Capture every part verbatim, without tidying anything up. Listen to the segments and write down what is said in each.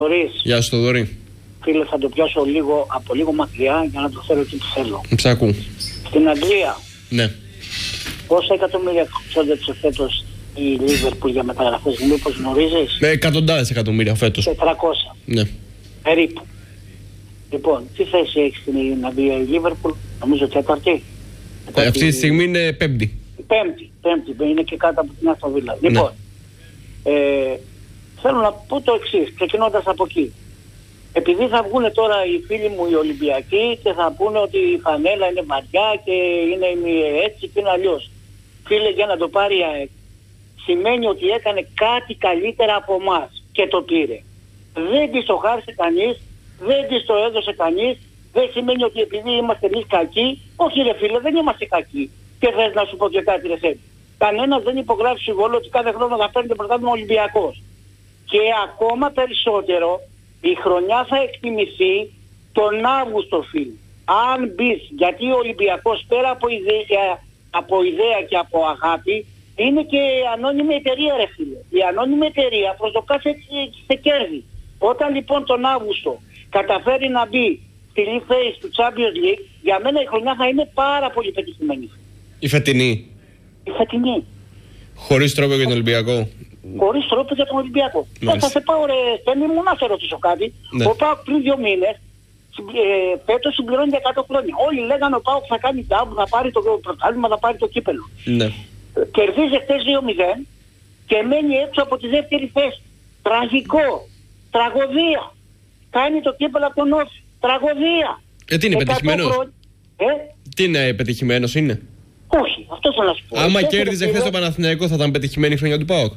Θοδωρής. Γεια σου, Θοδωρή. Φίλε, θα το πιάσω λίγο, από λίγο μακριά για να το φέρω εκεί που θέλω. Ψάκου. Στην Αγγλία. Ναι. Πόσα εκατομμύρια ξόδεψε φέτος η Λίβερπουλ για μεταγραφές, μήπως γνωρίζεις? Με εκατοντάδες εκατομμύρια φέτος. τετρακόσια. Ναι. Περίπου. Λοιπόν, τι θέση έχει στην να μπει η Λίβερπουλ? Νομίζω τέταρτη. Ε, αυτή τη στιγμή είναι πέμπτη. Πέμπτη. Πέμπτη. Είναι και κάτω από την Άστον Βίλα. Ναι. Λοιπόν, ε, θέλω να πω το εξής, ξεκινώντας από εκεί. Επειδή θα βγουν τώρα οι φίλοι μου οι Ολυμπιακοί και θα πούνε ότι η φανέλα είναι βαριά και είναι έτσι και είναι αλλιώς. Φίλε, για να το πάρει η ΑΕΚ, σημαίνει ότι έκανε κάτι καλύτερα από εμάς και το πήρε. Δεν της το χάρισε κανείς, δεν της το έδωσε κανείς, δεν σημαίνει ότι επειδή είμαστε εμείς κακοί, όχι ρε φίλε, δεν είμαστε κακοί. Και θες να σου πω και κάτι ρε Σέμπη. Κανένας δεν υπογράφει συμβόλαιο ότι κάθε χρόνο θα παίρνει το πρωτάθλημα Ολυμπιακός. Και ακόμα περισσότερο, η χρονιά θα εκτιμηθεί τον Αύγουστο, φίλε. Αν μπεις, γιατί ο Ολυμπιακός πέρα από ιδέα, από ιδέα και από αγάπη, είναι και ανώνυμη εταιρεία ρε φίλε. Η ανώνυμη εταιρεία προσδοκά σε κέρδη. Όταν λοιπόν τον Αύγουστο καταφέρει να μπει στη league phase του Champions League, για μένα η χρονιά θα είναι πάρα πολύ πετυχημένη. Η φετινή. Η φετινή. Χωρίς τρόπο για τον Ολυμπιακό. Χωρίς τρόπο για τον Ολυμπιακό. Θα σε πάω ρε Στέμι μου να σε ρωτήσω κάτι. Ναι. Ο ΠΑΟΚ πριν δύο μήνες ε, φέτος συμπληρώνει εκατό χρόνια. Όλοι λέγανε ο ΠΑΟΚ θα κάνει τάμπου, θα πάρει το πρωτάθλημα, θα πάρει το κύπελο. Ναι. Κερδίζει χτες δύο μηδέν και μένει έξω από τη δεύτερη θέση. Τραγικό. Τραγωδία. Κάνει το κύπελο από τον Όφη. Τραγωδία. Ε, τι είναι, πετυχημένος? Χρόνια... Ε? Τι είναι, πετυχημένος είναι? Όχι, αυτό θέλω να σου πω. Άμα κέρδιζε χθες το Παναθηναϊκό θα ήταν πετυχημένη η χρονιά του ΠΑΟΚ?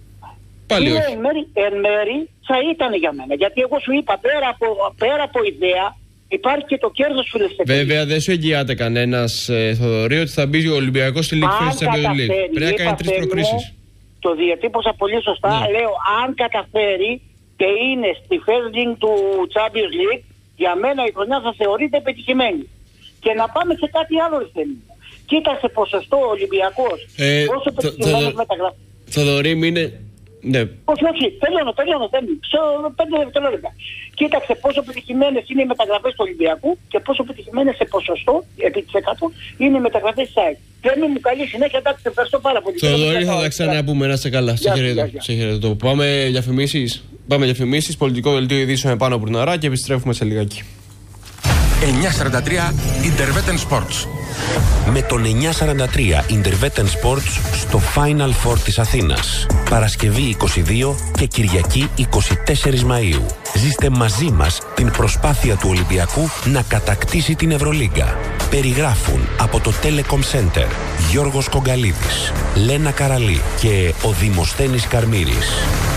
Πάλι όχι. Εν μέρη, εν μέρη θα ήταν για μένα. Γιατί εγώ σου είπα πέρα από, πέρα από ιδέα υπάρχει και το κέρδος φιλεστικής. Βέβαια δεν σου εγγυάται κανένας ε, Θοδωρή ότι θα μπει ο Ολυμπιακός στη League Phase της Champions League. Πρέπει να κάνει τρεις προκρίσεις. Το διατύπωσα πολύ σωστά. Ναι. Λέω αν καταφέρει και είναι στη First League του Champions League, για μένα η χρονιά θα θεωρείται επιτυχημένη. Και να πάμε σε κάτι άλλο θέμα. Κοίταξε ποσοστό ο Ολυμπιακός. Ε, πόσο πετυχημένος μεταγραφή. Θοδωρή μην είναι... Ναι. Όχι, όχι, τελειώνω, τελειώνω, τελειώνω. Πέντε δευτερόλεπτα. Κοίταξε πόσο πετυχημένες είναι οι μεταγραφές του Ολυμπιακού και πόσο πετυχημένες σε ποσοστό, επί της εκατό, είναι οι μεταγραφές της ΑΕΚ. Θέλει μου καλή συνέχεια, εντάξει, ευχαριστώ πάρα πολύ. Θοδωρή, θα τα ξαναπούμε, να είστε καλά. Σε χαιρετώ. Πάμε διαφημίσεις. Πάμε διαφημίσεις, πολιτικό δελτίο ειδήσεων με Πάνο Μπουρναρά και επιστρέφουμε σε λιγάκι. εννιακόσια σαράντα τρία Intervetten Sports. Με τον εννιακόσια σαράντα τρία Intervetten Sports στο Final Four της Αθήνας. Παρασκευή είκοσι δύο και Κυριακή είκοσι τέσσερις Μαΐου. Ζήστε μαζί μας την προσπάθεια του Ολυμπιακού να κατακτήσει την Ευρωλίγκα. Περιγράφουν από το Telecom Center Γιώργος Κογκαλίδης, Λένα Καραλή και ο Δημοσθένης Καρμύρης.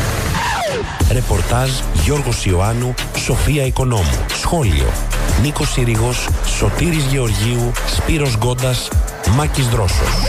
Ρεπορτάζ Γιώργος Ιωάννου, Σοφία Οικονόμου. Σχόλιο Νίκος Συρίγος, Σωτήρης Γεωργίου, Σπύρος Γκόντας, Μάκης Δρόσος.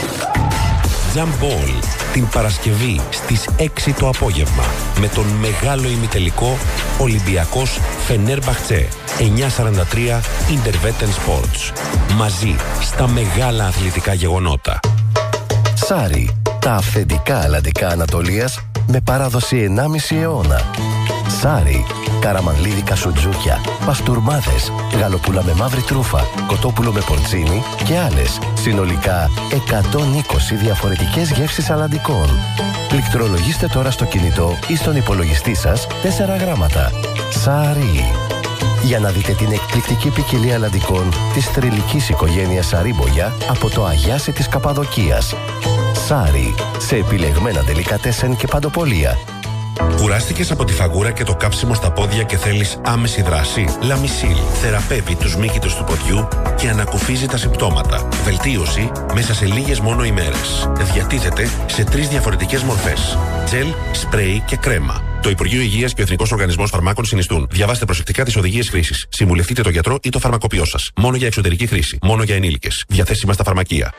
Jump Ball την Παρασκευή στις έξι το απόγευμα με τον μεγάλο ημιτελικό Ολυμπιακός Φενέρμπαχτσε. εννιακόσια σαράντα τρία Intervetten Sports. Μαζί στα μεγάλα αθλητικά γεγονότα. Σάρι, τα αυθεντικά αλλαντικά Ανατολίας με παράδοση ενάμιση αιώνα. Σάρι, καραμανλίδικα σουτζούκια, παστούρμάδες, γαλοπούλα με μαύρη τρούφα, κοτόπουλο με πορτσίνι και άλλες. Συνολικά εκατόν είκοσι διαφορετικές γεύσεις αλλαντικών. Πληκτρολογήστε τώρα στο κινητό ή στον υπολογιστή σας τέσσερα γράμματα. Σάρι. Για να δείτε την εκπληκτική ποικιλία αλλαντικών της θρυλικής οικογένειας Σαρίμπογια από το Αγιάσι της Καπαδοκίας. Σάρι, σε επιλεγμένα ντελικατέσεν και παντοπολία. Κουράστηκες από τη φαγούρα και το κάψιμο στα πόδια και θέλεις άμεση δράση? Λαμισίλ θεραπεύει τους μύκητους του ποδιού και ανακουφίζει τα συμπτώματα. Βελτίωση μέσα σε λίγες μόνο ημέρες. Διατίθεται σε τρεις διαφορετικές μορφές: τζελ, σπρέι και κρέμα. Το Υπουργείο Υγείας και ο Εθνικός Οργανισμός Φαρμάκων συνιστούν. Διαβάστε προσεκτικά τις οδηγίες χρήσης. Συμβουλευτείτε τον γιατρό ή το φαρμακοποιό σας. Μόνο για εξωτερική χρήση. Μόνο για ενήλικες. Διαθέσιμα στα φαρμακεία.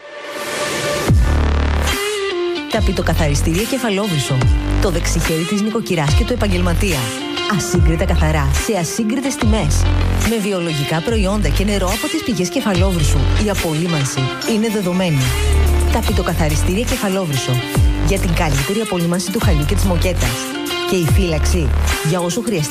Ταπητοκαθαριστήρια Κεφαλόβρυσο. Το δεξιχέρι της νοικοκυράς και του επαγγελματία. Ασύγκριτα καθαρά, σε ασύγκριτες τιμές. Με βιολογικά προϊόντα και νερό από τις πηγές Κεφαλόβρυσου. Η απολύμανση είναι δεδομένη. Ταπητοκαθαριστήρια Κεφαλόβρυσο. Για την καλύτερη απολύμανση του χαλιού και της μοκέτας. Και η φύλαξη για όσο χρειαστεί